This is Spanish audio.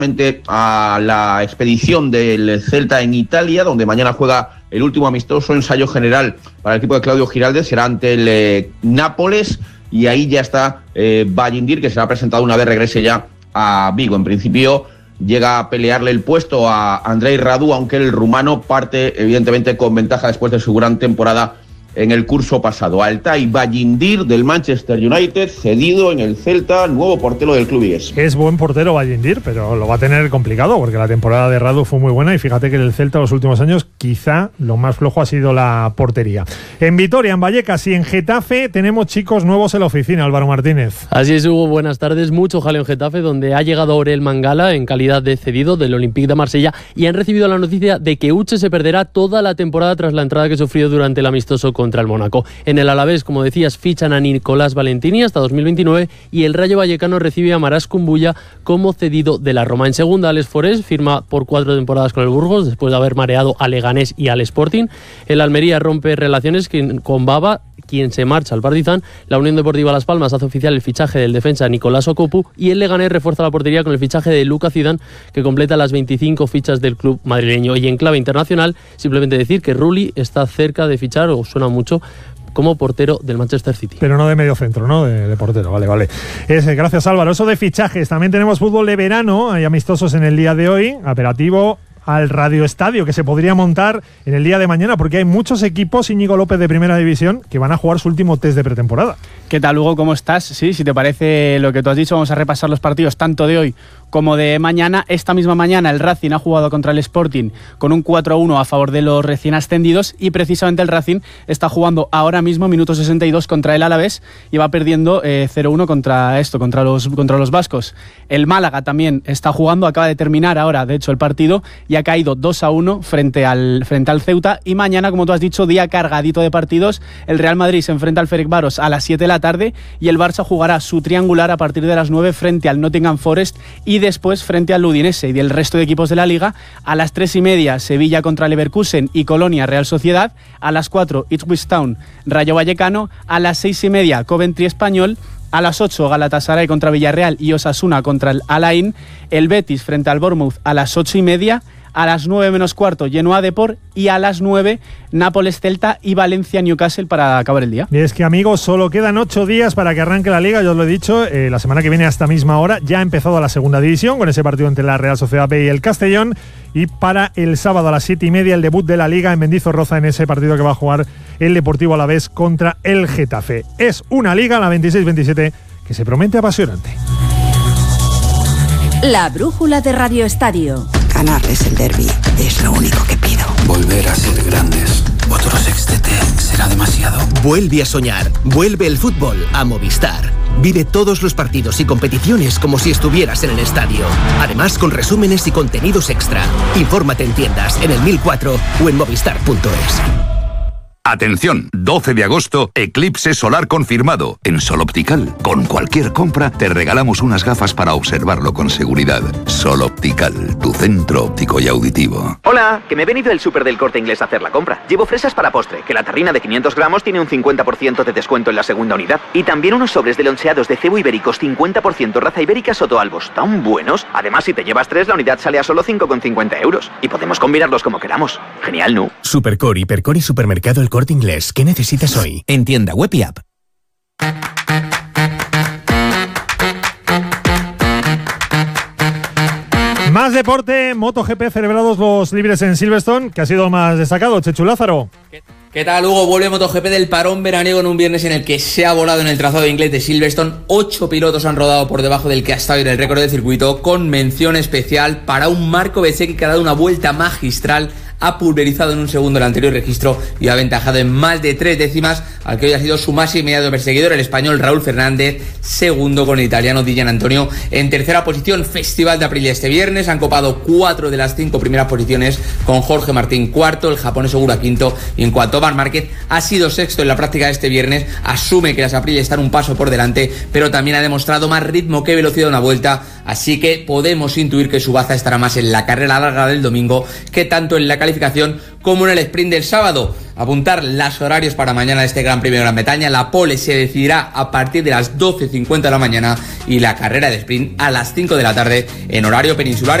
a la expedición del Celta en Italia, donde mañana juega el último amistoso, ensayo general para el equipo de Claudio Giraldes, será ante el Nápoles, y ahí ya está Bajindir, que será presentado una vez regrese ya a Vigo. En principio llega a pelearle el puesto a Andrei Radu, aunque el rumano parte evidentemente con ventaja después de su gran temporada en el curso pasado. Altay Bajindir del Manchester United, cedido en el Celta, nuevo portero del club inglés. Es buen portero Bajindir, pero lo va a tener complicado porque la temporada de Radu fue muy buena y fíjate que en el Celta los últimos años quizá lo más flojo ha sido la portería. En Vitoria, en Vallecas y en Getafe tenemos chicos nuevos en la oficina. Álvaro Martínez. Así es, Hugo, buenas tardes. Mucho jaleo en Getafe, donde ha llegado Aurel Mangala en calidad de cedido del Olympique de Marsella y han recibido la noticia de que Uche se perderá toda la temporada tras la entrada que sufrió durante el amistoso contra el Mónaco. En el Alavés, como decías, fichan a Nicolás Valentini hasta 2029 y el Rayo Vallecano recibe a Marás Kumbulla como cedido de la Roma. En segunda, Alex Forés firma por 4 temporadas con el Burgos después de haber mareado a Leganés y al Sporting. El Almería rompe relaciones con Baba, quien se marcha al Partizan. La Unión Deportiva Las Palmas hace oficial el fichaje del defensa Nicolás Okopu y el Leganés refuerza la portería con el fichaje de Luka Zidane, que completa las 25 fichas del club madrileño. Y en clave internacional, simplemente decir que Rulli está cerca de fichar, o suena mucho, como portero del Manchester City. Pero no de medio centro, ¿no? De portero, vale. Gracias, Álvaro. Eso de fichajes. También tenemos fútbol de verano, hay amistosos en el día de hoy, aperitivo al Radio Estadio, que se podría montar en el día de mañana, porque hay muchos equipos, Íñigo López de Primera División, que van a jugar su último test de pretemporada. ¿Qué tal, Hugo? ¿Cómo estás? Sí, si te parece lo que tú has dicho, vamos a repasar los partidos tanto de hoy como de mañana. Esta misma mañana el Racing ha jugado contra el Sporting con un 4-1 a favor de los recién ascendidos y precisamente el Racing está jugando ahora mismo, minuto 62, contra el Alavés y va perdiendo 0-1 contra los vascos. El Málaga también está jugando, acaba de terminar ahora, de hecho, el partido y ha caído 2-1 frente al Ceuta. Y mañana, como tú has dicho, día cargadito de partidos. El Real Madrid se enfrenta al Ferencváros a las 7 de la tarde y el Barça jugará su triangular a partir de las 9 frente al Nottingham Forest y después frente al Udinese. Y del resto de equipos de la Liga, a las 3:30 Sevilla contra Leverkusen y Colonia Real Sociedad, a las 4 Ipswich Town Rayo Vallecano, a las 6:30 Coventry Español, a las 8 Galatasaray contra Villarreal y Osasuna contra el Al Ain, el Betis frente al Bournemouth a las 8:30, a las 9 menos cuarto Genoa Depor y a las 9 Nápoles Celta y Valencia Newcastle para acabar el día. Y es que, amigos, solo quedan 8 días para que arranque la Liga, yo os lo he dicho, la semana que viene a esta misma hora ya ha empezado la segunda división con ese partido entre la Real Sociedad B y el Castellón, y para el sábado a las 7:30 el debut de la Liga en Mendizorroza, en ese partido que va a jugar el Deportivo Alavés contra el Getafe. Es una Liga, la 26-27, que se promete apasionante. La brújula de Radio Estadio. Ganarles el derbi es lo único que pido. Volver a ser grandes. Otro sextete será demasiado. Vuelve a soñar. Vuelve el fútbol a Movistar. Vive todos los partidos y competiciones como si estuvieras en el estadio. Además, con resúmenes y contenidos extra. Infórmate en tiendas, en el 1004 o en movistar.es. Atención, 12 de agosto, eclipse solar confirmado en Sol Optical. Con cualquier compra te regalamos unas gafas para observarlo con seguridad. Sol Optical, tu centro óptico y auditivo. Hola, que me he venido del súper del Corte Inglés a hacer la compra. Llevo fresas para postre, que la tarrina de 500 gramos tiene un 50% de descuento en la segunda unidad. Y también unos sobres de loncheados de cebo ibéricos 50% raza ibérica Sotoalbos, tan buenos. Además, si te llevas 3, la unidad sale a solo 5,50 €. Y podemos combinarlos como queramos. Genial, ¿no? Supercore, Hipercore y Supermercado El Corte Inglés. ¿Qué necesitas hoy? En tienda web y app. Más deporte, MotoGP, celebrados los libres en Silverstone, que ha sido más destacado. Chechu Lázaro. ¿Qué tal, Hugo? Vuelve MotoGP del parón veraniego en un viernes en el que se ha volado en el trazado inglés de Silverstone. 8 pilotos han rodado por debajo del que ha estado en el récord del circuito, con mención especial para un Marco Bezzecchi que ha dado una vuelta magistral, ha pulverizado en un segundo el anterior registro y ha aventajado en más de 3 décimas al que hoy ha sido su más inmediato perseguidor, el español Raúl Fernández, segundo con el italiano Di Gianantonio en tercera posición. Festival de Aprilia este viernes, han copado 4 de las 5 primeras posiciones, con Jorge Martín cuarto, el japonés Ogura quinto, y en cuanto a Marc Márquez, ha sido sexto en la práctica de este viernes. Asume que las Aprilia están un paso por delante, pero también ha demostrado más ritmo que velocidad en una vuelta así que podemos intuir que su baza estará más en la carrera larga del domingo que tanto en la calificación como en el sprint del sábado. Apuntar los horarios para mañana de este Gran Premio de Gran Bretaña. La pole se decidirá a partir de las 12:50 de la mañana y la carrera de sprint a las 5 de la tarde en horario peninsular.